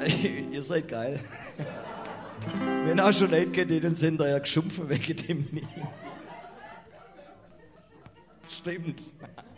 Ihr seid geil. Wenn auch schon Leute kennt, denen sind da ja geschumpfen wegen dem nie. Stimmt.